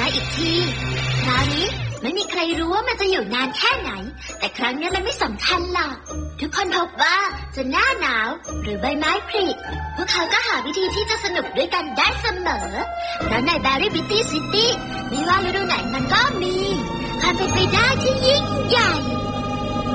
อีกทีคราวนี้ไม่มีใครรู้ว่ามันจะอยู่นานแค่ไหนแต่ครั้งนี้มันไม่สำคัญหรอกทุกคนพบว่าจะหน้าหนาวหรือใบไม้ผลิพวกเขาก็หาวิธีที่จะสนุกด้วยกันได้เสมอเพราะในแบรี่บิตตี้ซิตี้ไม่ว่าฤดูไหนมันก็มีความเป็นไปได้ที่ยิ่งใหญ่